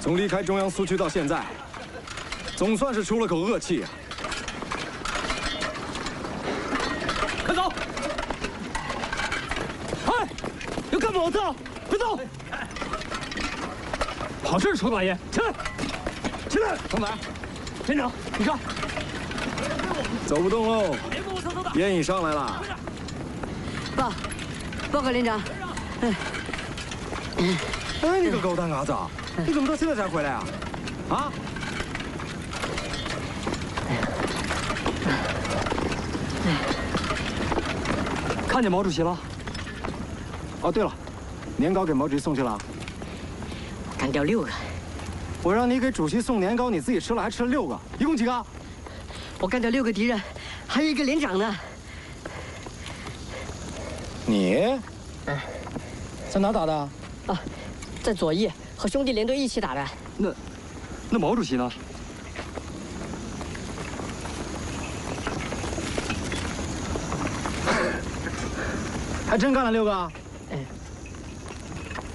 从离开中央苏区到现在，总算是出了口恶气啊！ 快走！哎，要干毛子？快走！好事，程大爷，起来！起来！程仔，连长，你上！ 走不动喽，烟瘾上来了。 报告连长。 哎，你个狗蛋嘎子，你怎么到现在才回来啊？啊？ 看见毛主席了？ 哦，对了，年糕给毛主席送去了。 干掉6个。 我让你给主席送年糕，你自己吃了还吃了6个，一共几个？ 我干掉6个敌人，还有1个连长呢。 你？在哪打的？ 啊，在左翼和兄弟连队一起打的。 那毛主席呢？ 还真干了6个？